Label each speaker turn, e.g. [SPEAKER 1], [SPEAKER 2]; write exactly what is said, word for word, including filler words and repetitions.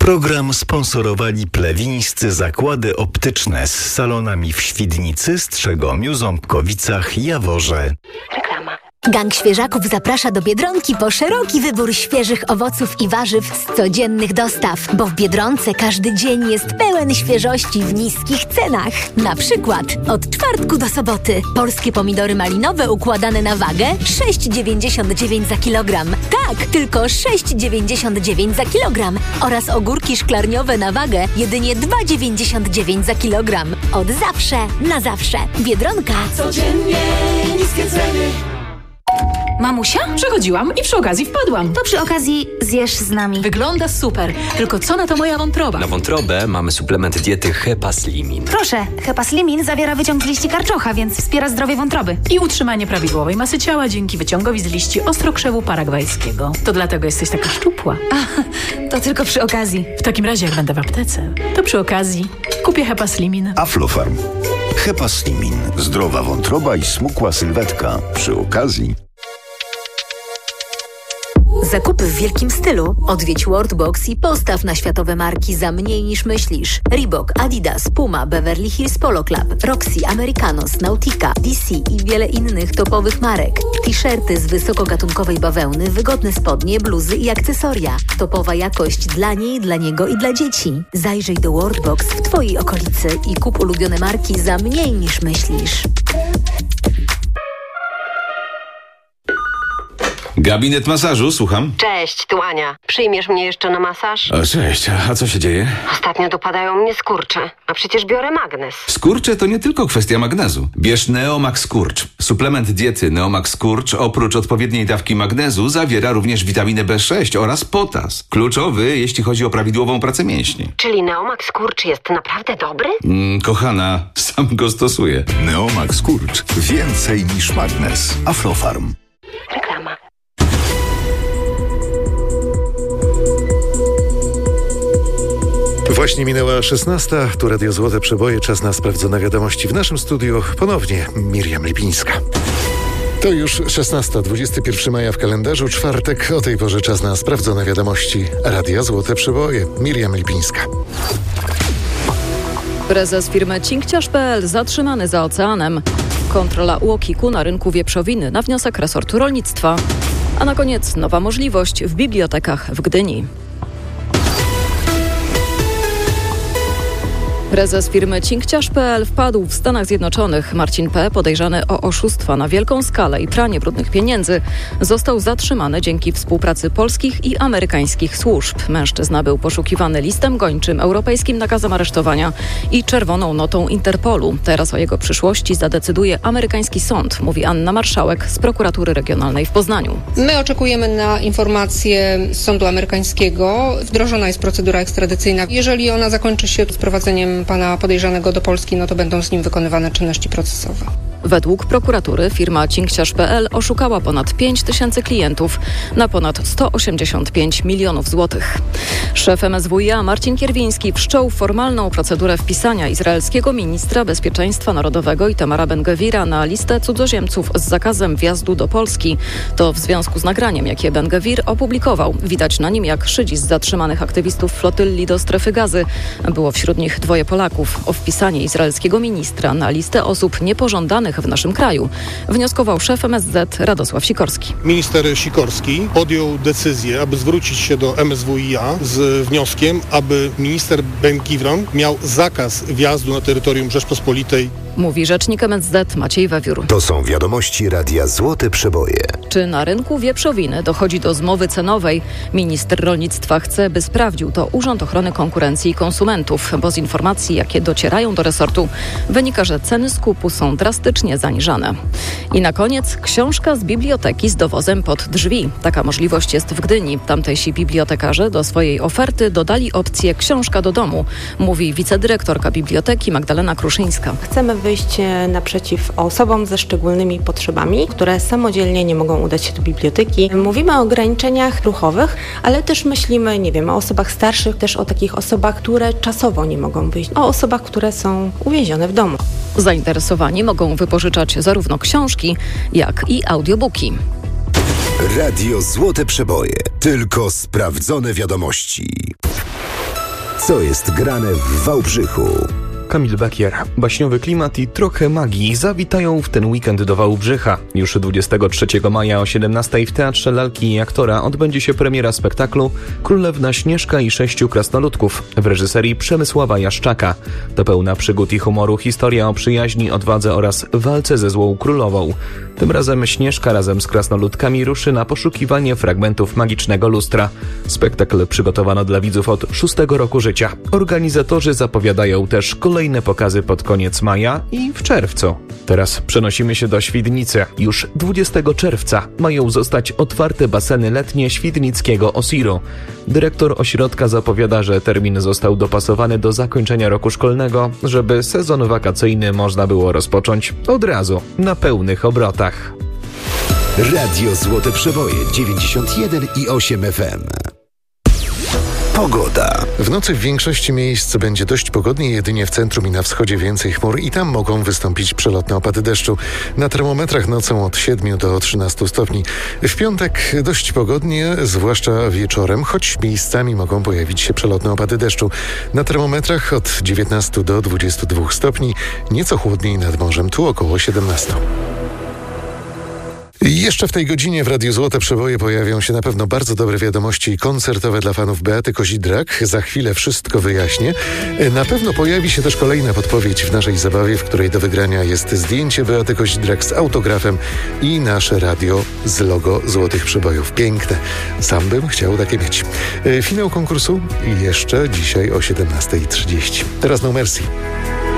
[SPEAKER 1] Program sponsorowali plewińscy zakłady optyczne z salonami w Świdnicy, Strzegomiu, Ząbkowicach, Jaworze.
[SPEAKER 2] Reklama. Gang Świeżaków zaprasza do Biedronki po szeroki wybór świeżych owoców i warzyw z codziennych dostaw, bo w Biedronce każdy dzień jest pełen świeżości w niskich cenach. Na przykład od czwartku do soboty polskie pomidory malinowe układane na wagę sześć dziewięćdziesiąt dziewięć za kilogram. Tak, tylko sześć dziewięćdziesiąt dziewięć za kilogram. Oraz ogórki szklarniowe na wagę jedynie dwa dziewięćdziesiąt dziewięć za kilogram. Od zawsze na zawsze. Biedronka.
[SPEAKER 3] Codziennie niskie ceny.
[SPEAKER 4] Mamusia? Przechodziłam i przy okazji wpadłam.
[SPEAKER 5] To przy okazji zjesz z nami.
[SPEAKER 4] Wygląda super, tylko co na to moja wątroba?
[SPEAKER 6] Na wątrobę mamy suplement diety Hepaslimin.
[SPEAKER 5] Proszę, Hepaslimin zawiera wyciąg z liści karczocha, więc wspiera zdrowie wątroby.
[SPEAKER 4] I utrzymanie prawidłowej masy ciała dzięki wyciągowi z liści ostrokrzewu paragwajskiego. To dlatego jesteś taka szczupła.
[SPEAKER 5] A, to tylko przy okazji.
[SPEAKER 4] W takim razie jak będę w aptece, to przy okazji kupię Hepaslimin.
[SPEAKER 7] Aflofarm. Hepaslimin. Zdrowa wątroba i smukła sylwetka. Przy okazji.
[SPEAKER 2] Zakupy w wielkim stylu. Odwiedź Worldbox i postaw na światowe marki za mniej niż myślisz. Reebok, Adidas, Puma, Beverly Hills Polo Club, Roxy, Americanos, Nautica, D C i wiele innych topowych marek. T-shirty z wysokogatunkowej bawełny, wygodne spodnie, bluzy i akcesoria. Topowa jakość dla niej, dla niego i dla dzieci. Zajrzyj do Worldbox w Twojej okolicy i kup ulubione marki za mniej niż myślisz.
[SPEAKER 8] Gabinet masażu, słucham.
[SPEAKER 9] Cześć, tu Ania. Przyjmiesz mnie jeszcze na masaż?
[SPEAKER 8] O, cześć, a co się dzieje?
[SPEAKER 9] Ostatnio dopadają mnie skurcze, a przecież biorę magnez.
[SPEAKER 8] Skurcze to nie tylko kwestia magnezu. Bierz Neomax Skurcz. Suplement diety Neomax Skurcz oprócz odpowiedniej dawki magnezu zawiera również witaminę B sześć oraz potas. Kluczowy, jeśli chodzi o prawidłową pracę mięśni.
[SPEAKER 9] Czyli Neomax Skurcz jest naprawdę dobry?
[SPEAKER 8] Mm, kochana, sam go stosuję.
[SPEAKER 7] Neomax Skurcz. Więcej niż magnez. Aflofarm.
[SPEAKER 9] Reklama.
[SPEAKER 10] Właśnie minęła szesnasta, tu Radio Złote Przeboje, czas na sprawdzone wiadomości. W naszym studiu ponownie Miriam Lipińska. To już szesnasta, dwudziestego pierwszego maja w kalendarzu, czwartek, o tej porze czas na sprawdzone wiadomości Radia Złote Przeboje. Miriam Lipińska.
[SPEAKER 11] Prezes firmy Cinkciarz kropka pe el zatrzymany za oceanem. Kontrola U O K iK-u na rynku wieprzowiny na wniosek resortu rolnictwa. A na koniec nowa możliwość w bibliotekach w Gdyni. Prezes firmy Cinkciarz kropka pe el wpadł w Stanach Zjednoczonych. Marcin P., podejrzany o oszustwa na wielką skalę i pranie brudnych pieniędzy, został zatrzymany dzięki współpracy polskich i amerykańskich służb. Mężczyzna był poszukiwany listem gończym, europejskim nakazem aresztowania i czerwoną notą Interpolu. Teraz o jego przyszłości zadecyduje amerykański sąd, mówi Anna Marszałek z prokuratury regionalnej w Poznaniu.
[SPEAKER 12] My oczekujemy na informację z sądu amerykańskiego. Wdrożona jest procedura ekstradycyjna. Jeżeli ona zakończy się sprowadzeniem pana podejrzanego do Polski, no to będą z nim wykonywane czynności procesowe.
[SPEAKER 11] Według prokuratury firma Cinkciarz kropka pe el oszukała ponad pięć tysięcy klientów na ponad sto osiemdziesiąt pięć milionów złotych. Szef M S W i A Marcin Kierwiński wszczął formalną procedurę wpisania izraelskiego ministra bezpieczeństwa narodowego Itamara Ben-Gvira na listę cudzoziemców z zakazem wjazdu do Polski. To w związku z nagraniem, jakie Ben-Gvir opublikował. Widać na nim, jak szydzi z zatrzymanych aktywistów flotylli do strefy Gazy. Było wśród nich dwoje Polaków. O wpisanie izraelskiego ministra na listę osób niepożądanych w naszym kraju wnioskował szef M S Z Radosław Sikorski.
[SPEAKER 13] Minister Sikorski podjął decyzję, aby zwrócić się do M S W i A z wnioskiem, aby minister Ben-Gvir miał zakaz wjazdu na terytorium Rzeczpospolitej.
[SPEAKER 11] Mówi rzecznik M S Z Maciej Wewiór.
[SPEAKER 7] To są wiadomości Radia Złote Przeboje.
[SPEAKER 11] Czy na rynku wieprzowiny dochodzi do zmowy cenowej? Minister rolnictwa chce, by sprawdził to Urząd Ochrony Konkurencji i Konsumentów, bo z informacji, jakie docierają do resortu, wynika, że ceny skupu są drastycznie zaniżane. I na koniec książka z biblioteki z dowozem pod drzwi. Taka możliwość jest w Gdyni. Tamtejsi bibliotekarze do swojej oferty dodali opcję książka do domu, mówi wicedyrektorka biblioteki Magdalena Kruszyńska.
[SPEAKER 14] Chcemy wyjść naprzeciw osobom ze szczególnymi potrzebami, które samodzielnie nie mogą udać się do biblioteki. Mówimy o ograniczeniach ruchowych, ale też myślimy, nie wiem, o osobach starszych, też o takich osobach, które czasowo nie mogą wyjść, o osobach, które są uwięzione w domu.
[SPEAKER 11] Zainteresowani mogą wypożyczać zarówno książki, jak i audiobooki.
[SPEAKER 7] Radio Złote Przeboje. Tylko sprawdzone wiadomości.
[SPEAKER 15] Co jest grane w Wałbrzychu?
[SPEAKER 16] Kamil Bekier. Baśniowy klimat i trochę magii zawitają w ten weekend do Wałbrzycha. Już dwudziestego trzeciego maja o siedemnastej w Teatrze Lalki i Aktora odbędzie się premiera spektaklu Królewna Śnieżka i sześciu krasnoludków w reżyserii Przemysława Jaszczaka. To pełna przygód i humoru historia o przyjaźni, odwadze oraz walce ze złą królową. Tym razem Śnieżka razem z krasnoludkami ruszy na poszukiwanie fragmentów magicznego lustra. Spektakl przygotowano dla widzów od szóstego roku życia. Organizatorzy zapowiadają też kolejne pokazy pod koniec maja i w czerwcu. Teraz przenosimy się do Świdnicy. Już dwudziestego czerwca mają zostać otwarte baseny letnie świdnickiego Osiru. Dyrektor ośrodka zapowiada, że termin został dopasowany do zakończenia roku szkolnego, żeby sezon wakacyjny można było rozpocząć od razu, na pełnych obrotach.
[SPEAKER 15] Radio Złote Przeboje dziewięćdziesiąt jeden i osiem F M. Pogoda.
[SPEAKER 10] W nocy w większości miejsc będzie dość pogodnie, jedynie w centrum i na wschodzie więcej chmur i tam mogą wystąpić przelotne opady deszczu. Na termometrach nocą od siedmiu do trzynastu stopni. W piątek dość pogodnie, zwłaszcza wieczorem, choć miejscami mogą pojawić się przelotne opady deszczu. Na termometrach od dziewiętnastu do dwudziestu dwóch stopni, nieco chłodniej nad morzem, tu około siedemnastu. Jeszcze w tej godzinie w Radiu Złote Przeboje pojawią się na pewno bardzo dobre wiadomości koncertowe dla fanów Beaty Kozidrak. Za chwilę wszystko wyjaśnię. Na pewno pojawi się też kolejna podpowiedź w naszej zabawie, w której do wygrania jest zdjęcie Beaty Kozidrak z autografem i nasze radio z logo Złotych Przebojów. Piękne. Sam bym chciał takie mieć. Finał konkursu jeszcze dzisiaj o siedemnasta trzydzieści. Teraz No Mercy.